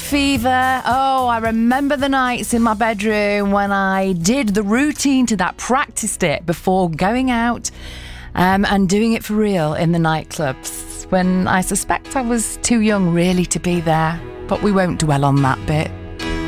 fever. Oh, I remember the nights in my bedroom when I did the routine to that, practiced it before going out and doing it for real in the nightclubs, when I suspect I was too young really to be there. But we won't dwell on that bit.